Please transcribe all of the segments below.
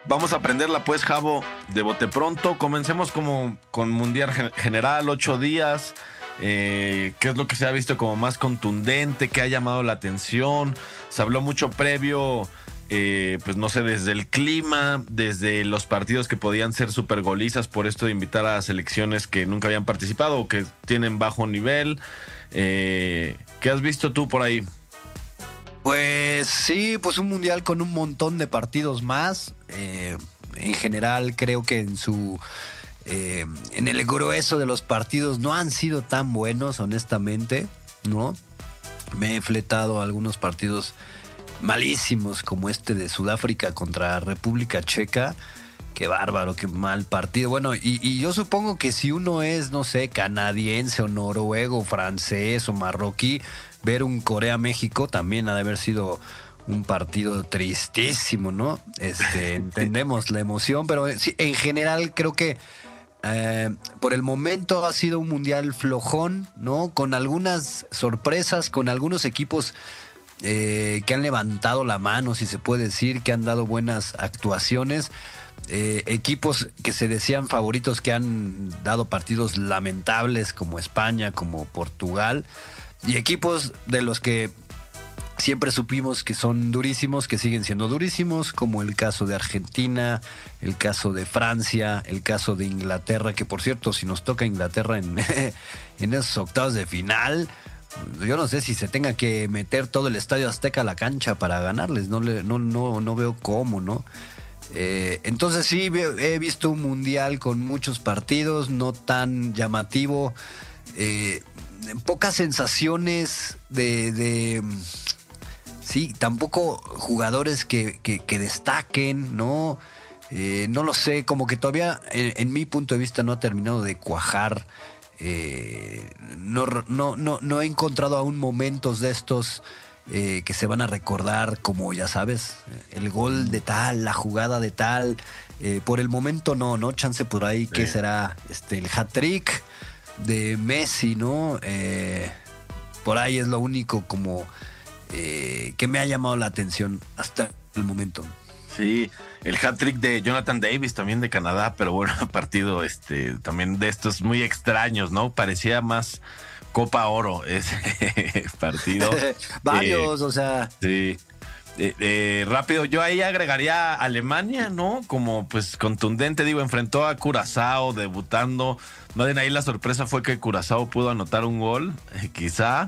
Vamos a aprenderla pues, Javo, de bote pronto. Comencemos como con Mundial General, 8 días. ¿Qué es lo que se ha visto como más contundente? ¿Qué ha llamado la atención? Se habló mucho previo, pues no sé, desde el clima, desde los partidos que podían ser super golizas por esto de invitar a selecciones que nunca habían participado o que tienen bajo nivel. ¿Qué has visto tú por ahí? Pues sí, pues un mundial con un montón de partidos más. En general creo que en el grueso de los partidos no han sido tan buenos, honestamente, ¿no? Me he fletado algunos partidos malísimos como este de Sudáfrica contra República Checa. Qué bárbaro, qué mal partido. Bueno, y yo supongo que si uno es, no sé, canadiense o noruego, francés o marroquí, ver un Corea-México también ha de haber sido un partido tristísimo, ¿no? Entendemos la emoción, pero sí, en general creo que por el momento ha sido un mundial flojón, ¿no? Con algunas sorpresas, con algunos equipos que han levantado la mano, si se puede decir, que han dado buenas actuaciones. Equipos que se decían favoritos que han dado partidos lamentables como España, como Portugal, y equipos de los que siempre supimos que son durísimos, que siguen siendo durísimos, como el caso de Argentina, el caso de Francia, el caso de Inglaterra, que por cierto, si nos toca Inglaterra en esos octavos de final, yo no sé si se tenga que meter todo el Estadio Azteca a la cancha para ganarles, no veo cómo, ¿no? Entonces sí, he visto un mundial con muchos partidos, no tan llamativo, pocas sensaciones sí, tampoco jugadores que destaquen, ¿no? No lo sé, como que todavía en mi punto de vista no ha terminado de cuajar. No he encontrado aún momentos de estos que se van a recordar como, ya sabes, el gol de tal, la jugada de tal. Por el momento no, chance por ahí, ¿qué será? El hat-trick de Messi, ¿no? Por ahí es lo único como que me ha llamado la atención hasta el momento. Sí, el hat-trick de Jonathan Davis, también de Canadá, pero bueno, partido también de estos muy extraños, ¿no? Parecía más Copa Oro ese partido. Varios, o sea. Sí. Rápido, yo ahí agregaría a Alemania, ¿no? Como pues contundente, digo, enfrentó a Curazao debutando. Más bien ahí la sorpresa fue que Curazao pudo anotar un gol, quizá.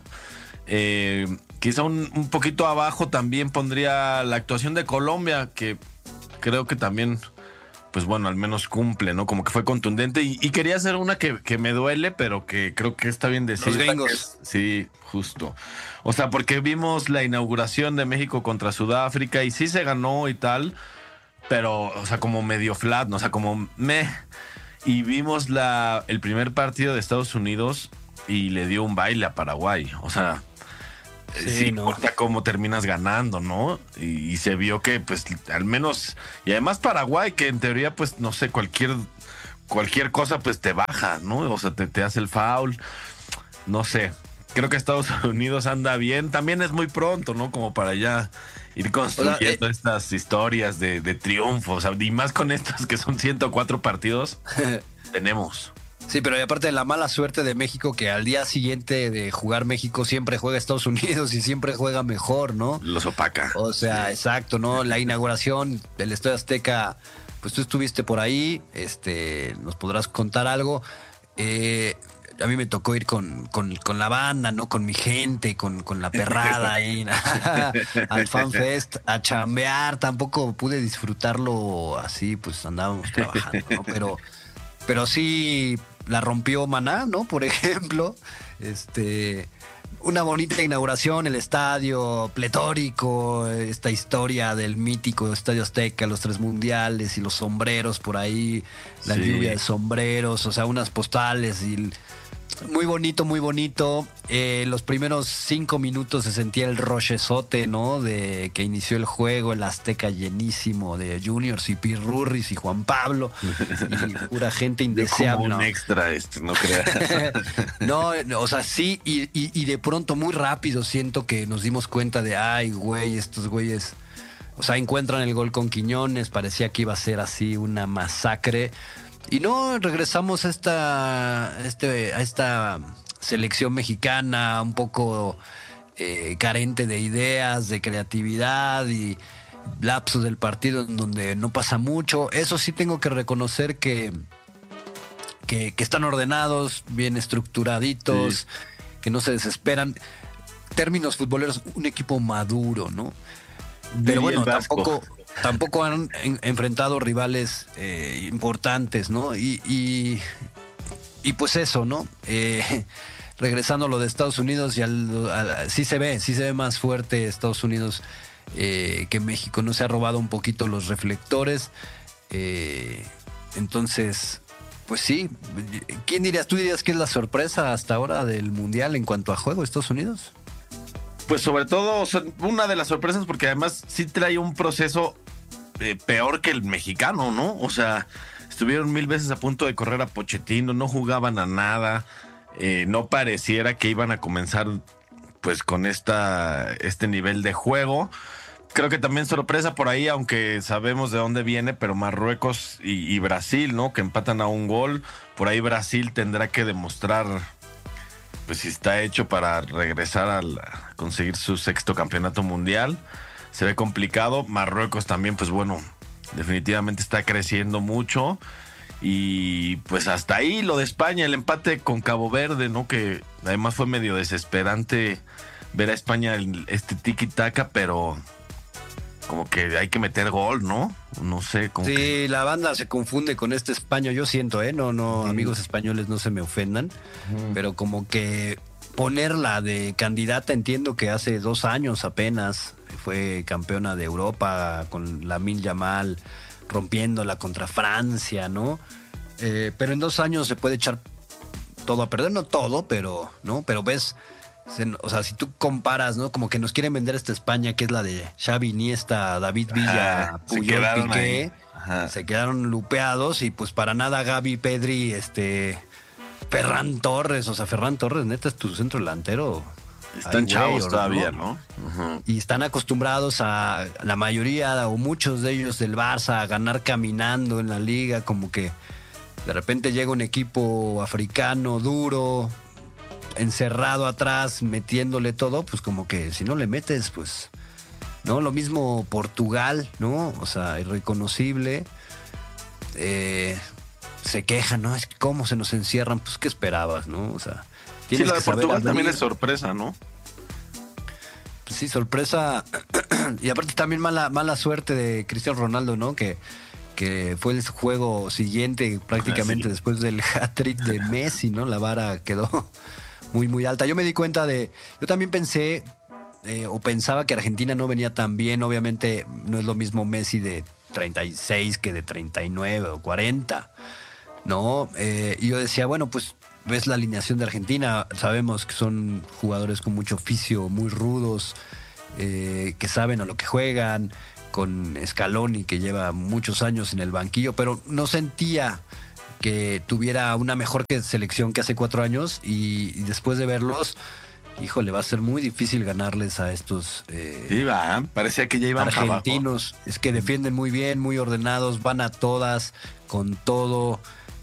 Quizá un poquito abajo también pondría la actuación de Colombia, que creo que también, pues bueno, al menos cumple, ¿no? Como que fue contundente y quería hacer una que me duele, pero que creo que está bien decir. Los gringos. Sí, justo. O sea, porque vimos la inauguración de México contra Sudáfrica y sí se ganó y tal, pero, o sea, como medio flat, ¿no? O sea, como meh. Y vimos el primer partido de Estados Unidos y le dio un baile a Paraguay. O sea, sí no. importa cómo terminas ganando, ¿no? Y se vio que, pues, al menos, y además Paraguay, que en teoría, pues, no sé, cualquier cosa, pues, te baja, ¿no? O sea, te hace el foul, no sé. Creo que Estados Unidos anda bien, también es muy pronto, ¿no? Como para ya ir construyendo estas historias de triunfo, o sea, y más con estas que son 104 partidos, tenemos. Sí, pero y aparte de la mala suerte de México, que al día siguiente de jugar México siempre juega Estados Unidos y siempre juega mejor, ¿no? Los opaca. O sea, exacto, ¿no? La inauguración del Estadio Azteca, pues tú estuviste por ahí, nos podrás contar algo. A mí me tocó ir con la banda, ¿no? Con mi gente, con la perrada ahí al FanFest, a chambear. Tampoco pude disfrutarlo así, pues andábamos trabajando, ¿no? Pero sí la rompió Maná, ¿no? Por ejemplo, una bonita inauguración, el estadio pletórico, esta historia del mítico Estadio Azteca, los 3 mundiales y los sombreros por ahí, la lluvia de sombreros, o sea, unas postales y muy bonito, muy bonito. Los primeros 5 minutos se sentía el rochezote, ¿no? De que inició el juego, el Azteca llenísimo de Juniors y Pirurris y Juan Pablo y pura gente indeseable. Como un extra no creas. No, o sea, sí, y de pronto muy rápido siento que nos dimos cuenta de, ay, güey, estos güeyes O sea, encuentran el gol con Quiñones, parecía que iba a ser así una masacre. Y no, regresamos a esta selección mexicana un poco carente de ideas, de creatividad y lapsos del partido en donde no pasa mucho. Eso sí tengo que reconocer que están ordenados, bien estructuraditos, sí, que no se desesperan. Términos futboleros, un equipo maduro, ¿no? Pero bueno, tampoco han enfrentado rivales importantes, ¿no? Y pues eso, ¿no? Regresando a lo de Estados Unidos, sí se ve más fuerte Estados Unidos que México, ¿no? Se ha robado un poquito los reflectores. Entonces, pues sí. ¿Quién dirías? ¿Tú dirías que es la sorpresa hasta ahora del Mundial en cuanto a juego de Estados Unidos? Pues sobre todo, o sea, una de las sorpresas, porque además sí trae un proceso peor que el mexicano, ¿no? O sea, estuvieron 1000 veces a punto de correr a Pochettino, no jugaban a nada, no pareciera que iban a comenzar pues con este nivel de juego. Creo que también sorpresa por ahí, aunque sabemos de dónde viene, pero Marruecos y Brasil, ¿no? Que empatan a un gol. Por ahí Brasil tendrá que demostrar pues si está hecho para regresar a conseguir su 6º campeonato mundial. Se ve complicado. Marruecos también, pues bueno, definitivamente está creciendo mucho. Y pues hasta ahí lo de España, el empate con Cabo Verde, ¿no? Que además fue medio desesperante ver a España este tiki-taka, pero como que hay que meter gol, ¿no? No sé. Como sí, que la banda se confunde con este España, yo siento, no, amigos españoles, no se me ofendan, pero como que ponerla de candidata, entiendo que hace 2 años apenas fue campeona de Europa con Lamine Yamal rompiéndola contra Francia, ¿no? Pero en 2 años se puede echar todo a perder, no todo, pero ves. O sea, si tú comparas, ¿no? Como que nos quieren vender esta España, que es la de Xavi, Iniesta, David Villa, Puyol, Piqué. Se quedaron lupeados y pues para nada Gavi, Pedri, Ferran Torres. O sea, Ferran Torres, neta, es tu centro delantero. Están chavos todavía, ¿no? Y están acostumbrados a la mayoría o muchos de ellos del Barça a ganar caminando en la liga, como que de repente llega un equipo africano duro, encerrado atrás, metiéndole todo, pues como que si no le metes, pues, ¿no? Lo mismo Portugal, ¿no? O sea, irreconocible. Se quejan, ¿no? Es que cómo se nos encierran, pues, ¿qué esperabas, no? O sea, sí, la de Portugal también es sorpresa, ¿no? Pues sí, sorpresa. Y aparte también mala suerte de Cristiano Ronaldo, ¿no? Que fue el juego siguiente, prácticamente después del hat-trick de Messi, ¿no? La vara quedó muy, muy alta. Yo me di cuenta yo también pensé, o pensaba que Argentina no venía tan bien. Obviamente no es lo mismo Messi de 36 que de 39 o 40, ¿no? Y yo decía, bueno, pues ves la alineación de Argentina, sabemos que son jugadores con mucho oficio, muy rudos, que saben a lo que juegan, con Scaloni, que lleva muchos años en el banquillo, pero no sentía que tuviera una mejor selección que hace 4 años y después de verlos, híjole, va a ser muy difícil ganarles a estos parecía que ya iban argentinos. Es que defienden muy bien, muy ordenados, van a todas, con todo.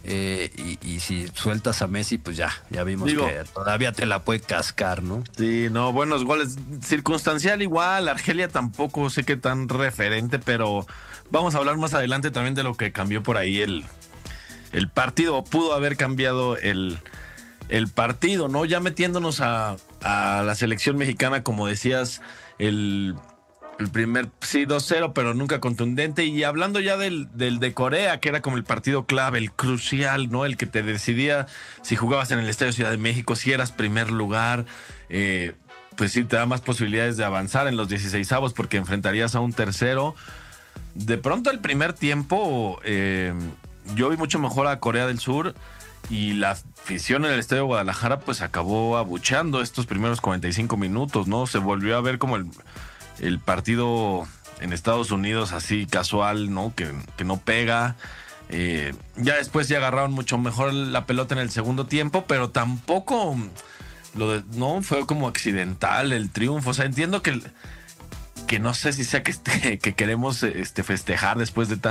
Y si sueltas a Messi, pues ya vimos que todavía te la puede cascar, ¿no? Sí, no, buenos goles. Circunstancial igual, Argelia tampoco sé qué tan referente, pero vamos a hablar más adelante también de lo que cambió por ahí el partido, o pudo haber cambiado el partido, ¿no? Ya metiéndonos a la selección mexicana, como decías, el primer, sí, 2-0, pero nunca contundente. Y hablando ya del de Corea, que era como el partido clave, el crucial, ¿no? El que te decidía si jugabas en el Estadio Ciudad de México, si eras primer lugar, pues sí, te da más posibilidades de avanzar en los 16avos porque enfrentarías a un tercero. De pronto el primer tiempo, yo vi mucho mejor a Corea del Sur y la afición en el Estadio de Guadalajara pues acabó abucheando estos primeros 45 minutos, ¿no? Se volvió a ver como el partido en Estados Unidos así casual, ¿no? Que no pega. Ya después ya agarraron mucho mejor la pelota en el segundo tiempo, pero tampoco no fue como accidental el triunfo. O sea, entiendo que que no sé si sea que, que queremos festejar después de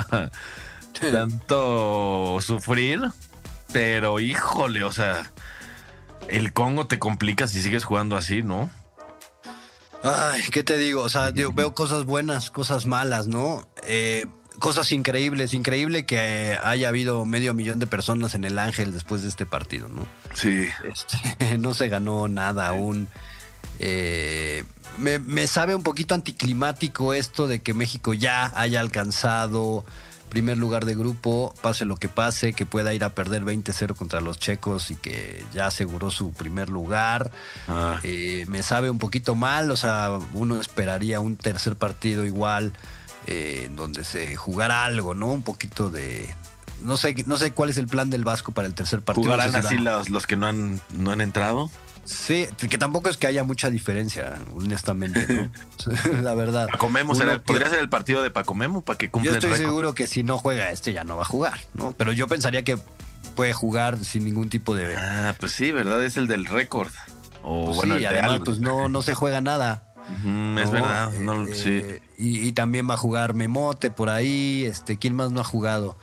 tanto sufrir, pero híjole, o sea, el Congo te complica si sigues jugando así, ¿no? Ay, ¿qué te digo? O sea, yo veo cosas buenas, cosas malas, ¿no? Cosas increíbles. Increíble que haya habido 500,000 de personas en el Ángel después de este partido, ¿no? Sí. No se ganó nada aún. Me sabe un poquito anticlimático esto de que México ya haya alcanzado primer lugar de grupo, pase lo que pase, que pueda ir a perder 20-0 contra los checos y que ya aseguró su primer lugar. Me sabe un poquito mal, o sea, uno esperaría un tercer partido igual, donde se jugara algo, ¿no? Un poquito de... No sé cuál es el plan del Vasco para el tercer partido. ¿Jugarán no sé si así los que no han entrado? Sí, que tampoco es que haya mucha diferencia, honestamente, ¿no? La verdad. Paco Memo podría ser el partido de Paco Memo para que cumpla Yo el estoy récord. seguro que si no juega ya no va a jugar, ¿no? Pero yo pensaría que puede jugar sin ningún tipo de... Pues sí, ¿verdad? Es el del récord. O Pues bueno, sí, el de además algo. pues no se juega nada. Es verdad. Sí. Y también va a jugar Memote por ahí. ¿Quién más no ha jugado?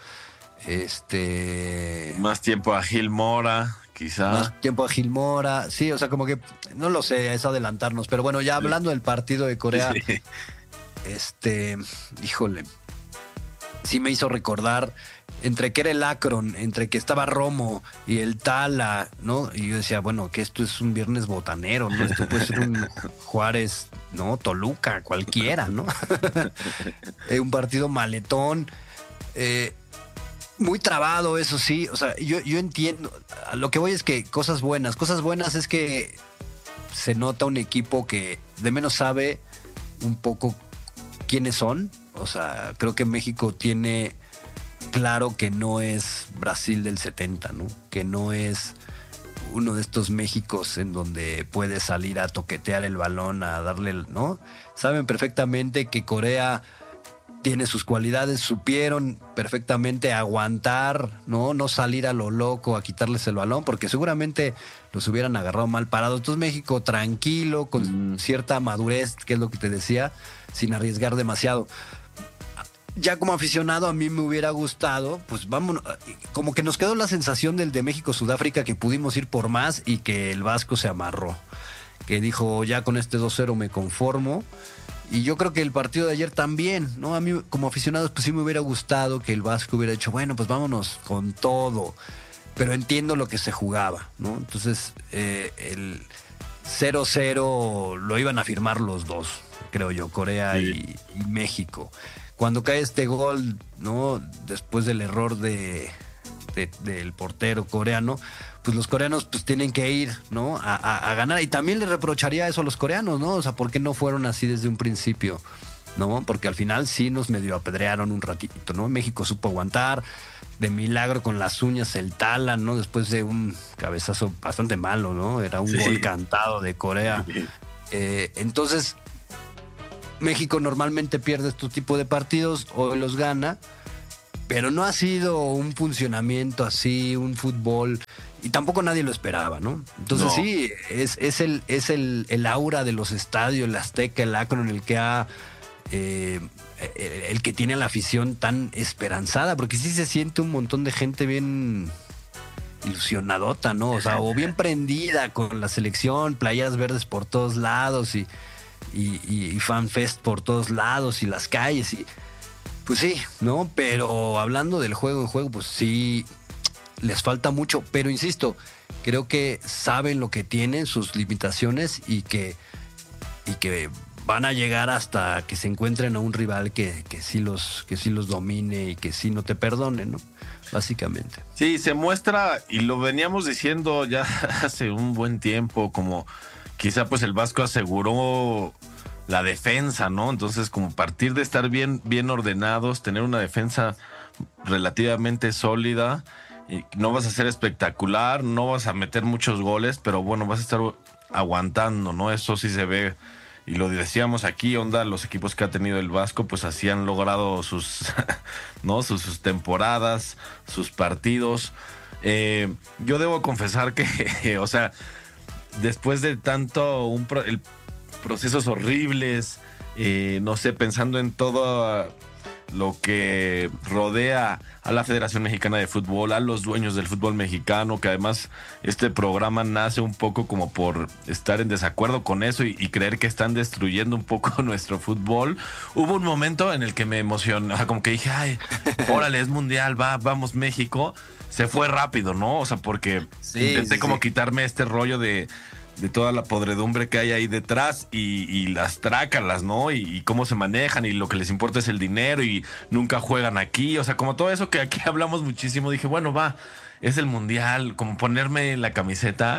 Más tiempo a Gil Mora, quizá. Más tiempo a Gil Mora. Sí, o sea, como que no lo sé, es adelantarnos. Pero bueno, ya hablando del partido de Corea, híjole, sí me hizo recordar entre que era el Akron, entre que estaba Romo y el Tala, ¿no? Y yo decía, bueno, que esto es un viernes botanero, ¿no? Esto puede ser un Juárez, ¿no? Toluca, cualquiera, ¿no? Un partido maletón. Muy trabado, eso sí. O sea, yo entiendo. A lo que voy es que cosas buenas es que se nota un equipo que de menos sabe un poco quiénes son. O sea, creo que México tiene claro que no es Brasil del 70, ¿no? Que no es uno de estos Méxicos en donde puede salir a toquetear el balón, a darle, ¿no? Saben perfectamente que Corea tiene sus cualidades, supieron perfectamente aguantar, no salir a lo loco a quitarles el balón, porque seguramente los hubieran agarrado mal parados. Entonces México tranquilo, con cierta madurez, que es lo que te decía, sin arriesgar demasiado. Ya como aficionado a mí me hubiera gustado, pues vámonos, como que nos quedó la sensación del de México-Sudáfrica que pudimos ir por más y que el Vasco se amarró, que dijo ya con este 2-0 me conformo. Y yo creo que el partido de ayer también, ¿no? A mí como aficionado pues sí me hubiera gustado que el Vasco hubiera dicho, bueno, pues vámonos con todo, pero entiendo lo que se jugaba, ¿no? Entonces el 0-0 lo iban a firmar los dos, creo yo, Corea y México. Cuando cae este gol, ¿no? Después del error del portero coreano, pues los coreanos pues tienen que ir, ¿no? A ganar. Y también le reprocharía eso a los coreanos, ¿no? O sea, ¿por qué no fueron así desde un principio? ¿No? Porque al final sí nos medio apedrearon un ratito, ¿no? México supo aguantar, de milagro con las uñas el Tala, ¿no? Después de un cabezazo bastante malo, ¿no? Era un gol cantado de Corea. Entonces, México normalmente pierde este tipo de partidos, hoy los gana, pero no ha sido un funcionamiento así, un fútbol, y tampoco nadie lo esperaba, ¿no? Entonces sí, es el aura de los estadios, el Azteca, el Akron, el que ha... el que tiene a la afición tan esperanzada, porque sí se siente un montón de gente bien ilusionadota, ¿no? O sea, o bien prendida con la selección, playas verdes por todos lados y fanfest por todos lados y las calles y pues sí, ¿no? Pero hablando del juego en juego, pues sí les falta mucho, pero insisto, creo que saben lo que tienen, sus limitaciones y que van a llegar hasta que se encuentren a un rival que sí los domine y que sí no te perdone, ¿no? Básicamente. Sí, se muestra, y lo veníamos diciendo ya hace un buen tiempo, como quizá pues el Vasco aseguró la defensa, ¿no? Entonces, como partir de estar bien ordenados, tener una defensa relativamente sólida, y no vas a ser espectacular, no vas a meter muchos goles, pero bueno, vas a estar aguantando, ¿no? Eso sí se ve, y lo decíamos aquí, onda, los equipos que ha tenido el Vasco, pues así han logrado sus, ¿no? sus temporadas, sus partidos. Yo debo confesar que, o sea, después de tanto procesos horribles, no sé, pensando en todo lo que rodea a la Federación Mexicana de Fútbol, a los dueños del fútbol mexicano, que además este programa nace un poco como por estar en desacuerdo con eso y creer que están destruyendo un poco nuestro fútbol. Hubo un momento en el que me emocionó, o sea, como que dije, ay, órale, es mundial, vamos México. Se fue rápido, ¿no? O sea, porque intenté como quitarme este rollo de toda la podredumbre que hay ahí detrás y las trácalas, ¿no? Y cómo se manejan y lo que les importa es el dinero y nunca juegan aquí. O sea, como todo eso que aquí hablamos muchísimo, dije, bueno, va, es el mundial, como ponerme la camiseta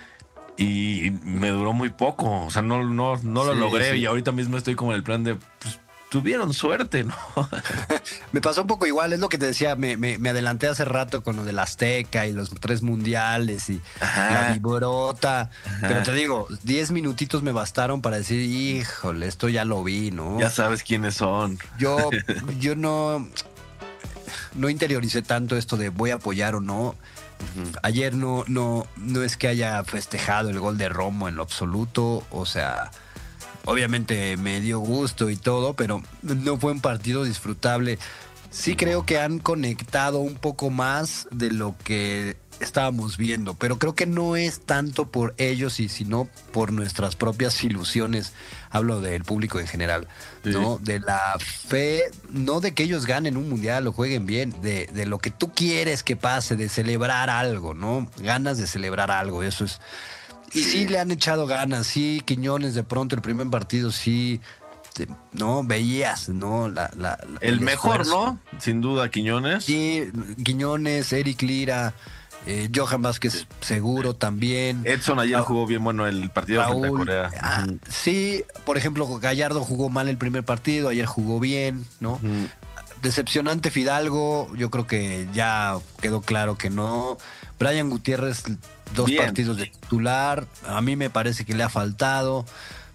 y me duró muy poco. O sea, no lo logré y ahorita mismo estoy como en el plan de, pues, tuvieron suerte, ¿no? Me pasó un poco igual, es lo que te decía, me adelanté hace rato con lo del Azteca y los 3 mundiales y la viborota. Pero te digo, 10 minutitos me bastaron para decir, híjole, esto ya lo vi, ¿no? Ya sabes quiénes son. Yo no interioricé tanto esto de voy a apoyar o no. Ayer no es que haya festejado el gol de Romo en lo absoluto, o sea, obviamente me dio gusto y todo, pero no fue un partido disfrutable. Sí creo que han conectado un poco más de lo que estábamos viendo, pero creo que no es tanto por ellos y sino por nuestras propias ilusiones. Hablo del público en general, ¿no? De la fe, no de que ellos ganen un mundial o jueguen bien, de lo que tú quieres que pase, de celebrar algo, ¿no? Ganas de celebrar algo, eso es. Y sí le han echado ganas, sí, Quiñones de pronto el primer partido sí, no, veías, ¿no? El mejor, esfuerzo. ¿No? Sin duda, Quiñones. Sí, Quiñones, Eric Lira, Johan Vázquez seguro también. Edson ayer jugó bien bueno el partido frente a Corea. Sí, por ejemplo, Gallardo jugó mal el primer partido, ayer jugó bien, ¿no? Decepcionante Fidalgo, yo creo que ya quedó claro que no. Brian Gutiérrez, 2 partidos de titular, a mí me parece que le ha faltado.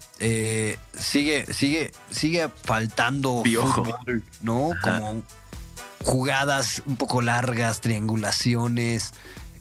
Sigue faltando Piojo, fútbol, ¿no? Como jugadas un poco largas, triangulaciones.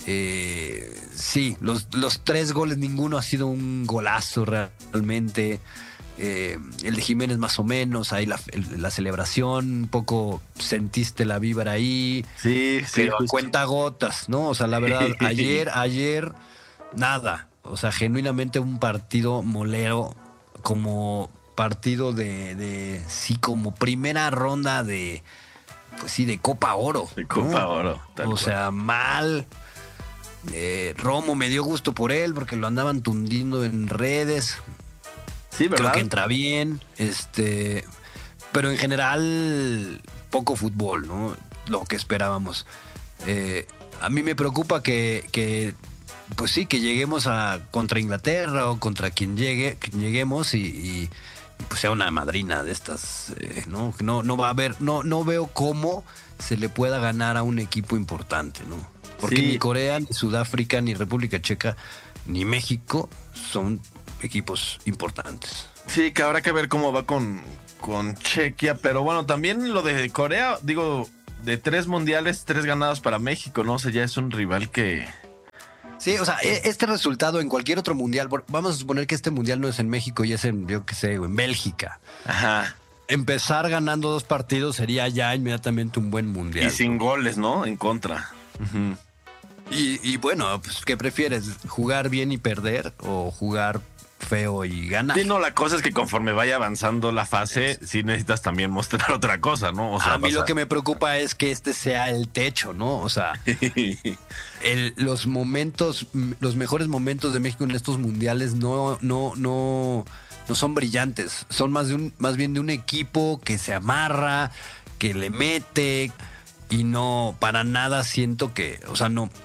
Sí, los 3 goles, ninguno ha sido un golazo realmente. El de Jiménez más o menos, ahí la celebración, un poco sentiste la vibra ahí. Sí, pero a cuentagotas, ¿no? O sea, la verdad, ayer, nada. O sea, genuinamente un partido molero, como partido de sí, como primera ronda de, pues sí, de Copa Oro. De Copa Oro. O sea, mal. Romo me dio gusto por él porque lo andaban tundiendo en redes. Sí, ¿verdad? Creo que entra bien, pero en general poco fútbol, ¿no? Lo que esperábamos. A mí me preocupa que pues sí, que lleguemos contra Inglaterra o contra quien lleguemos y pues sea una madrina de estas, ¿no? No va a haber, no veo cómo se le pueda ganar a un equipo importante, ¿no? Porque ni Corea, ni Sudáfrica, ni República Checa, ni México son equipos importantes. Sí, que habrá que ver cómo va con Chequia, pero bueno, también lo de Corea, digo, de 3 mundiales, 3 ganados para México, ¿no? O sea, ya es un rival que... Sí, o sea, este resultado en cualquier otro mundial, vamos a suponer que este mundial no es en México y es en, yo qué sé, en Bélgica. Ajá. Empezar ganando 2 partidos sería ya inmediatamente un buen mundial. Y sin goles, ¿no? En contra. Uh-huh. Y bueno, pues, ¿qué prefieres? ¿Jugar bien y perder o jugar feo y ganar? Sí, no, la cosa es que conforme vaya avanzando la fase, sí necesitas también mostrar otra cosa, ¿no? O sea, a mí lo que me preocupa es que este sea el techo, ¿no? O sea, los mejores momentos de México en estos mundiales no son brillantes. Son más bien de un equipo que se amarra, que le mete y no, para nada siento que, o sea, no,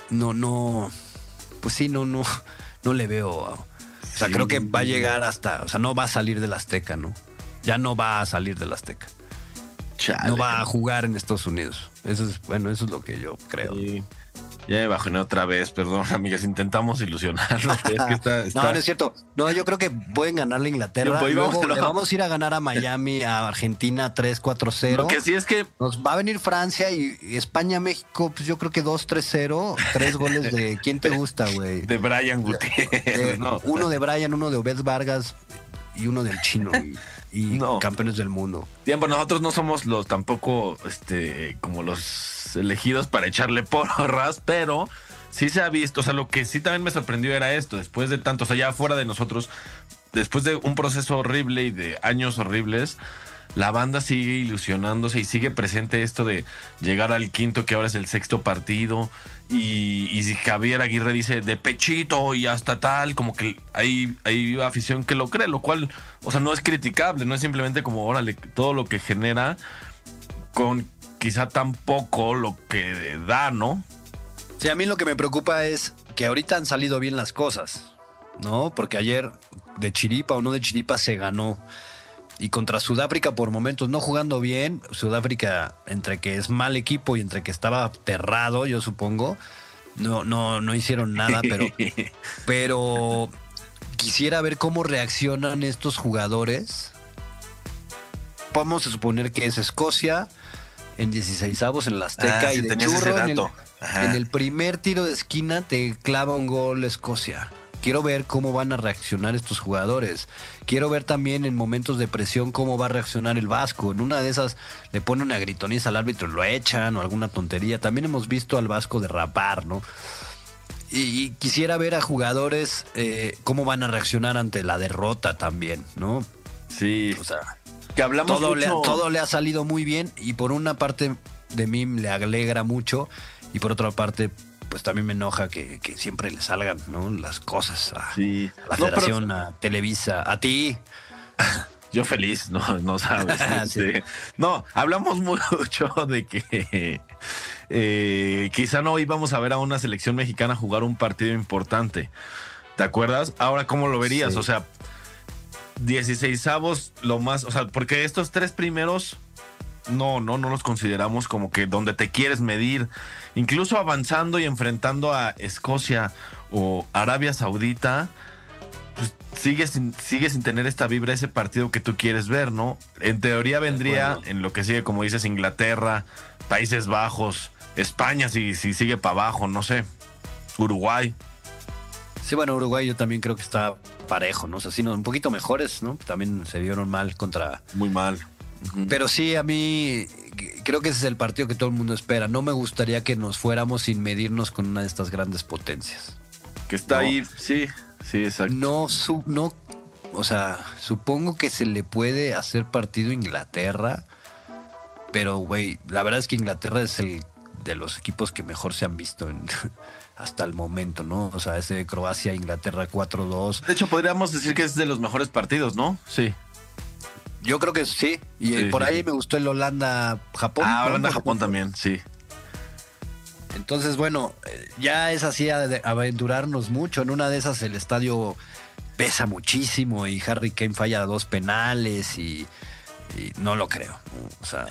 pues sí, no le veo. O sea, creo que va a llegar hasta, o sea, no va a salir del Azteca, ¿no? Ya no va a salir del Azteca. Chale. No va a jugar en Estados Unidos. Eso es lo que yo creo. Sí. Ya me bajoné otra vez, perdón, amigas, intentamos ilusionarnos. Es que No, no es cierto. No, yo creo que pueden ganarle a Inglaterra. Luego le vamos a ir a ganar a Miami, a Argentina 3-4-0. Lo que sí es que nos va a venir Francia y España-México, pues yo creo que 2-3-0. 3 goles de ¿quién te gusta, güey? De Brian Gutiérrez. No. Uno de Brian, uno de Obed Vargas. y uno del chino y No. campeones del mundo. Tiempo, nosotros no somos los tampoco como los elegidos para echarle porras, pero sí se ha visto. O sea, lo que sí también me sorprendió era esto, después de tanto, o sea, ya fuera de nosotros, después de un proceso horrible y de años horribles, la banda sigue ilusionándose y sigue presente esto de llegar al quinto, que ahora es el sexto partido. Y si Javier Aguirre dice de pechito y hasta tal, como que hay afición que lo cree, lo cual, o sea, no es criticable, no es simplemente como, órale, todo lo que genera con quizá tan poco lo que da, ¿no? Sí, a mí lo que me preocupa es que ahorita han salido bien las cosas, ¿no? Porque ayer, de chiripa o no de chiripa, se ganó. Y contra Sudáfrica, por momentos no jugando bien, Sudáfrica, entre que es mal equipo y entre que estaba aterrado, yo supongo, no hicieron nada, pero quisiera ver cómo reaccionan estos jugadores. Vamos a suponer que es Escocia en 16avos en la Azteca, y de churro en el primer tiro de esquina te clava un gol Escocia. Quiero ver cómo van a reaccionar estos jugadores. Quiero ver también en momentos de presión cómo va a reaccionar el Vasco. En una de esas le pone una gritoniza al árbitro, lo echan o alguna tontería. También hemos visto al Vasco derrapar, ¿no? Y quisiera ver a jugadores cómo van a reaccionar ante la derrota también, ¿no? Sí. O sea, Que hablamos todo le ha salido muy bien, y por una parte de mí le alegra mucho y por otra parte pues también me enoja que siempre le salgan, ¿no?, las cosas a la Federación, a Televisa, a ti. Yo feliz, no sabes. Sí. No, hablamos mucho de que quizá no íbamos a ver a una selección mexicana jugar un partido importante. ¿Te acuerdas? Ahora, ¿cómo lo verías? Sí. O sea, 16avos, lo más, o sea, porque estos tres primeros no los consideramos como que donde te quieres medir. Incluso avanzando y enfrentando a Escocia o Arabia Saudita, pues sigue sin tener esta vibra, ese partido que tú quieres ver, ¿no? En teoría vendría en lo que sigue, como dices, Inglaterra, Países Bajos, España, si sigue para abajo, no sé, Uruguay. Sí, bueno, Uruguay yo también creo que está parejo, ¿no? O sea, sí, un poquito mejores, ¿no? También se vieron mal contra... Muy mal. Pero sí, a mí creo que ese es el partido que todo el mundo espera. No me gustaría que nos fuéramos sin medirnos con una de estas grandes potencias. Que está ahí, sí, exacto. O sea, supongo que se le puede hacer partido a Inglaterra, pero, güey, la verdad es que Inglaterra es el de los equipos que mejor se han visto hasta el momento, ¿no? O sea, ese de Croacia-Inglaterra 4-2. De hecho, podríamos decir que es de los mejores partidos, ¿no? Sí. Yo creo que sí. Y Sí, por sí. ahí me gustó el Holanda-Japón. Ah, ¿no? Holanda-Japón también, sí. Entonces, bueno, ya es así aventurarnos mucho. En una de esas el estadio pesa muchísimo y Harry Kane falla 2 penales y no lo creo. O sea,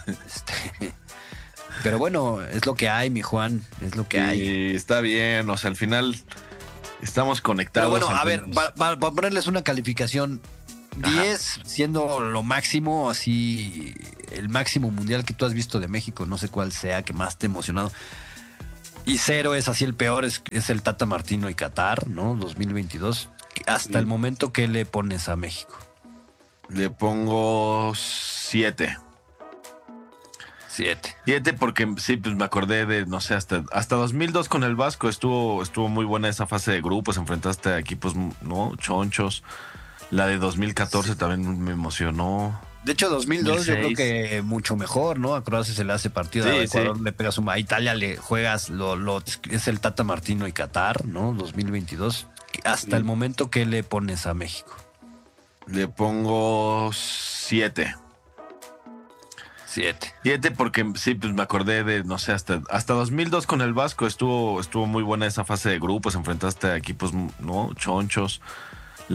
pero bueno, es lo que hay, mi Juan, es lo que hay. Y está bien, o sea, al final estamos Pero conectados. bueno, a ver, entonces- para ponerles una calificación, 10 siendo lo máximo, así el máximo mundial que tú has visto de México, no sé cuál sea, que más te ha emocionado. Y 0 es así el peor, es el Tata Martino y Qatar, ¿no? 2022. Hasta el momento, ¿qué le pones a México? Le pongo 7. 7. 7 porque sí, pues me acordé de, no sé, hasta 2002 con el Vasco estuvo muy buena esa fase de grupos, enfrentaste a equipos, ¿no?, chonchos. La de 2014 también me emocionó. De hecho, 2002 yo creo 2006. que mucho mejor, ¿no? A Croacia se le hace partido, Sí, a Ecuador sí. le pegas a Italia le juegas, es el Tata Martino y Qatar, ¿no? 2022. Hasta el momento, ¿qué le pones a México? Le pongo 7. 7. 7 porque sí, pues me acordé de, no sé, hasta 2002 con el Vasco estuvo muy buena esa fase de grupos, enfrentaste a equipos, ¿no?, chonchos.